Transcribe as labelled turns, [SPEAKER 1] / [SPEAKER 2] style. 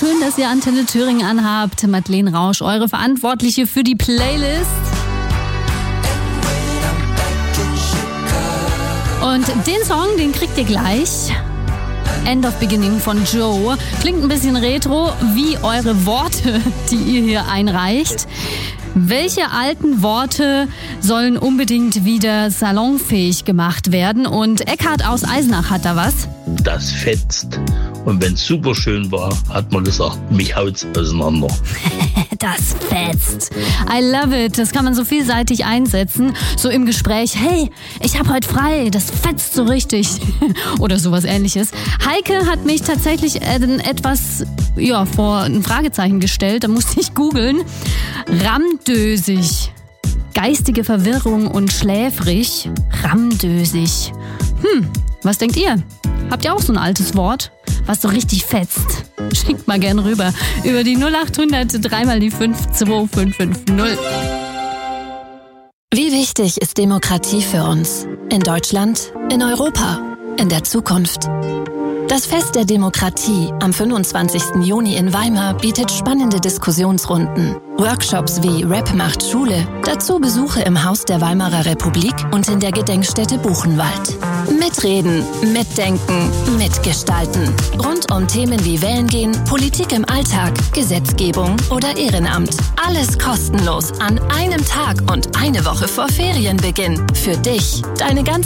[SPEAKER 1] schön, dass ihr Antenne Thüringen anhabt. Madeleine Rausch, eure Verantwortliche für die Playlist. Und den Song, den kriegt ihr gleich. End of Beginning von Joe. Klingt ein bisschen retro, wie eure Worte, die ihr hier einreicht. Welche alten Worte sollen unbedingt wieder salonfähig gemacht werden? Und Eckhard aus Eisenach hat da was.
[SPEAKER 2] Das fetzt. Und wenn es super schön war, hat man gesagt, mich haut's auseinander.
[SPEAKER 1] Das fetzt. I love it. Das kann man so vielseitig einsetzen. So im Gespräch, hey, ich habe heute frei, das fetzt so richtig. Oder sowas Ähnliches. Heike hat mich tatsächlich vor ein Fragezeichen gestellt. Da musste ich googeln. Ramdösig. Geistige Verwirrung und schläfrig. Ramdösig. Was denkt ihr? Habt ihr auch so ein altes Wort, was so richtig fetzt? Schickt mal gern rüber. Über die 0800 3x5 2550.
[SPEAKER 3] Wie wichtig ist Demokratie für uns? In Deutschland, in Europa, in der Zukunft. Das Fest der Demokratie am 25. Juni in Weimar bietet spannende Diskussionsrunden, Workshops wie Rap macht Schule, dazu Besuche im Haus der Weimarer Republik und in der Gedenkstätte Buchenwald. Mitreden, mitdenken, mitgestalten. Rund um Themen wie Wählen gehen, Politik im Alltag, Gesetzgebung oder Ehrenamt. Alles kostenlos an einem Tag und eine Woche vor Ferienbeginn. Für dich, deine ganze